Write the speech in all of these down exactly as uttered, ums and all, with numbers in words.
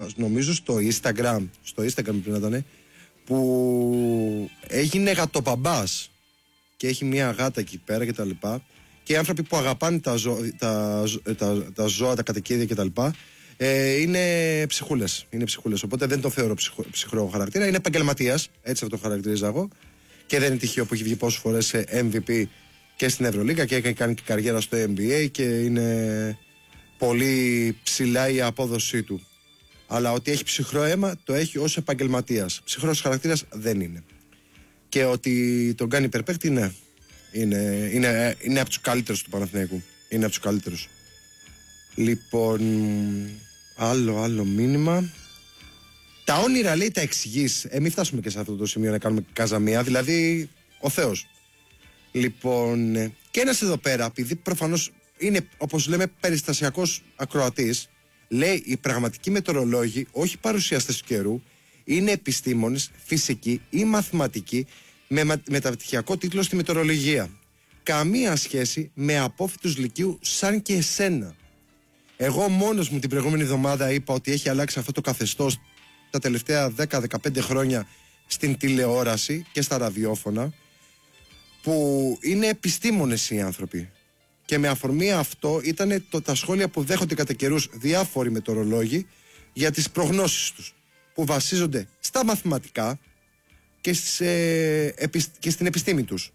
νομίζω στο Instagram, στο Instagram πρέπει να ήταν, που έγινε γατοπαμπάς και έχει μια γάτα εκεί πέρα και τα λοιπά, και οι άνθρωποι που αγαπάνε τα, ζω, τα, τα, τα ζώα, τα κατοικίδια και τα λοιπά, ε, είναι ψυχούλες, είναι ψυχούλες, οπότε δεν το θεωρώ ψυχο, ψυχρό χαρακτήρα, είναι επαγγελματίας, έτσι θα το χαρακτηρίζω εγώ, και δεν είναι τυχαίο που έχει βγει πόσες φορές σε εμ βι πι και στην Ευρωλίγκα και έχει κάνει και καριέρα στο N B A και είναι πολύ ψηλά η απόδοσή του. Αλλά ότι έχει ψυχρό αίμα το έχει ως επαγγελματίας. Ψυχρός χαρακτήρας δεν είναι. Και ότι τον κάνει υπερπαίκτη, ναι. Είναι, είναι, είναι από τους καλύτερους του Παναθηναϊκού. Είναι από τους καλύτερους. Λοιπόν, άλλο, άλλο μήνυμα. Τα όνειρα, λέει, τα εξηγείς. Ε, μην φτάσουμε και σε αυτό το σημείο να κάνουμε καζαμία. Δηλαδή, ο Θεός. Λοιπόν, και ένας εδώ πέρα, επειδή προφανώς είναι, όπως λέμε, περιστασιακός ακροατής, λέει: οι πραγματικοί μετεωρολόγοι, όχι παρουσιαστές του καιρού, είναι επιστήμονες, φυσικοί ή μαθηματικοί με μεταπτυχιακό τίτλο στη μετεωρολογία. Καμία σχέση με απόφοιτους λυκείου σαν και εσένα. Εγώ μόνος μου την προηγούμενη εβδομάδα είπα ότι έχει αλλάξει αυτό το καθεστώς τα τελευταία δέκα με δεκαπέντε χρόνια στην τηλεόραση και στα ραδιόφωνα, που είναι επιστήμονες οι άνθρωποι. Και με αφορμή αυτό ήταν το, τα σχόλια που δέχονται κατά καιρούς διάφοροι μετεωρολόγοι για τις προγνώσεις τους, που βασίζονται στα μαθηματικά και, στις, ε, επισ, και στην επιστήμη τους.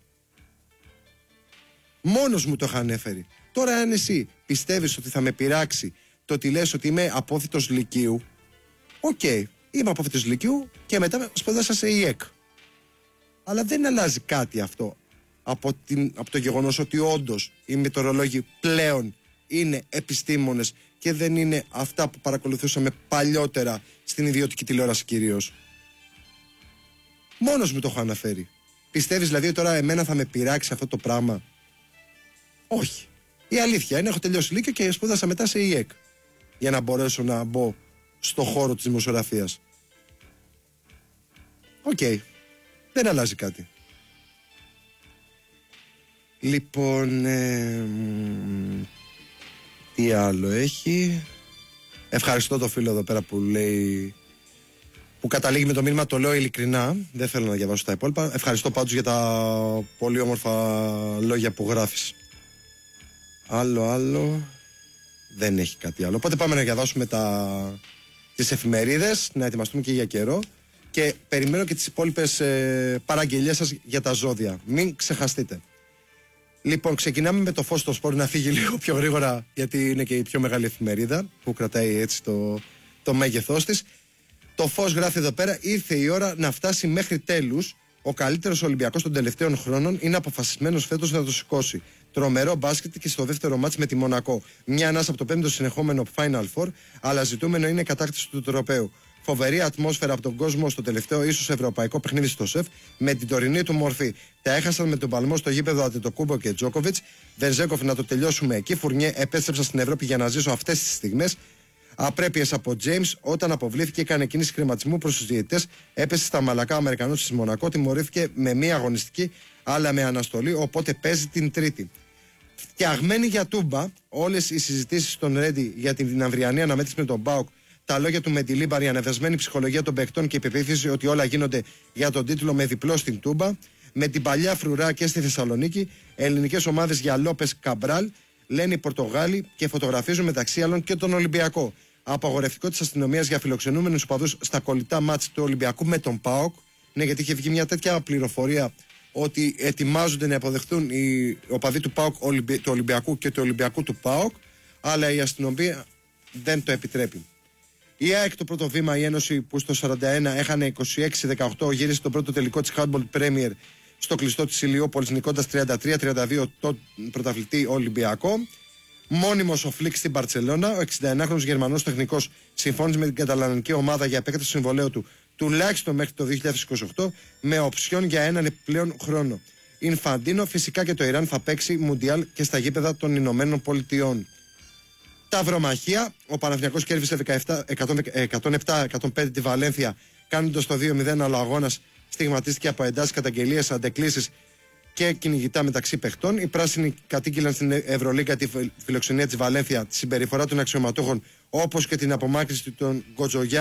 Μόνος μου το είχα ανέφερει. Τώρα αν εσύ πιστεύεις ότι θα με πειράξει το ότι λες ότι είμαι απόφοιτος λυκείου, οκ, okay, είμαι απόφοιτος λυκείου και μετά σπουδάσα σε ΙΕΚ. Αλλά δεν αλλάζει κάτι αυτό από, την, από το γεγονός ότι όντως οι μετεωρολόγοι πλέον είναι επιστήμονες και δεν είναι αυτά που παρακολουθούσαμε παλιότερα στην ιδιωτική τηλεόραση κυρίως. Μόνος μου το έχω αναφέρει. Πιστεύεις δηλαδή τώρα εμένα θα με πειράξει αυτό το πράγμα? Όχι. Η αλήθεια είναι έχω τελειώσει λύκειο και σπούδασα μετά σε ΙΕΚ για να μπορέσω να μπω στο χώρο της δημοσιογραφίας. Οκ. Okay. Δεν αλλάζει κάτι. Λοιπόν, ε, τι άλλο έχει? Ευχαριστώ το φίλο εδώ πέρα που λέει, που καταλήγει με το μήνυμα, το λέω ειλικρινά, δεν θέλω να διαβάσω τα υπόλοιπα. Ευχαριστώ πάντως για τα πολύ όμορφα λόγια που γράφεις. Άλλο, άλλο δεν έχει κάτι άλλο. Οπότε πάμε να διαβάσουμε τα, τις εφημερίδες, να ετοιμαστούμε και για καιρό. Και περιμένω και τις υπόλοιπες ε, παραγγελίες σας για τα ζώδια. Μην ξεχαστείτε. Λοιπόν, ξεκινάμε με το Φως το Σπορ, να φύγει λίγο πιο γρήγορα, γιατί είναι και η πιο μεγάλη εφημερίδα που κρατάει έτσι το, το μέγεθός της. Το Φως γράφει εδώ πέρα: ήρθε η ώρα να φτάσει μέχρι τέλους. Ο καλύτερος Ολυμπιακός των τελευταίων χρόνων είναι αποφασισμένος φέτος να το σηκώσει. Τρομερό μπάσκετ και στο δεύτερο μάτς με τη Μονακό. Μια ανάσα από το πέμπτο συνεχόμενο Final Four, αλλά ζητούμενο είναι η κατάκτηση του τροπαίου. Φοβερή ατμόσφαιρα από τον κόσμο στο τελευταίο ίσως ευρωπαϊκό παιχνίδι στο ΣΕΦ, με την τωρινή του μορφή. Τα έχασαν με τον παλμό στο γήπεδο Αντετοκούμπο και Τζόκοβιτς. Βενζέκοφ να το τελειώσουμε εκεί. Φουρνιέ, επέστρεψα στην Ευρώπη για να ζήσω αυτές τις στιγμές. Απρέπειες από James, όταν αποβλήθηκε, έκανε κίνηση χρηματισμού προς τους διαιτητές. Έπεσε στα μαλακά ο Αμερικανός της Μονακό. Τιμωρήθηκε με μία αγωνιστική, αλλά με αναστολή. Οπότε παίζει την Τρίτη. Φτιαγμένη για τούμπα, όλες οι συζητήσεις στον Ρέντι για την αυριανή αναμέτρηση με τον Μπάουκ, τα λόγια του Μεντιλίμπαρ, η ανεβασμένη ψυχολογία των παιχτών και η πεποίθηση ότι όλα γίνονται για τον τίτλο με διπλό στην τούμπα, με την παλιά φρουρά και στη Θεσσαλονίκη, ελληνικές ομάδες για Λόπες Καμπράλ, λένε οι Πορτογάλοι και φωτογραφίζουν μεταξύ άλλων και τον Ολυμπιακό. Απαγορευτικό της αστυνομίας για φιλοξενούμενους οπαδούς στα κολλητά μάτς του Ολυμπιακού με τον ΠΑΟΚ. Ναι, γιατί είχε βγει μια τέτοια πληροφορία ότι ετοιμάζονται να αποδεχτούν οι οπαδοί του ΠΑΟΚ, του Ολυμπιακού και του Ολυμπιακού του ΠΑΟΚ, αλλά η αστυνομία δεν το επιτρέπει. Η ΑΕΚ, το πρώτο βήμα, η Ένωση που στο σαράντα ένα έχανε είκοσι έξι δεκαοκτώ, γύρισε τον πρώτο τελικό της Handball Premier στο κλειστό της Ηλιούπολης, νικώντας τριάντα τρία τριάντα δύο το πρωταθλητή Ολυμπιακό. Μόνιμος ο Φλικ στην Μπαρτσελώνα, ο εξηνταενάχρονος Γερμανός τεχνικός συμφώνησε με την καταλανική ομάδα για επέκταση του συμβολαίου του τουλάχιστον μέχρι το δύο χιλιάδες είκοσι οκτώ, με οψιόν για έναν επιπλέον χρόνο. Ινφαντίνο, φυσικά και το Ιράν θα παίξει Μουντιάλ και στα γήπεδα των Ηνωμένων Πολιτειών. Ταυρομαχία, ο Παναθηναϊκός κέρδισε εκατόν επτά εκατόν πέντε τη Βαλένθια, κάνοντας το δύο μηδέν, αλλά ο αγώνας στιγματίστηκε από εντάσεις, καταγγελίες, αντεκκλήσεις και κυνηγητά μεταξύ παιχτών. Οι πράσινοι κατήγγειλαν στην Ευρωλίγκα τη φιλοξενία της Βαλένθια, τη συμπεριφορά των αξιωματούχων, όπως και την απομάκρυνση των Γκοτζογιά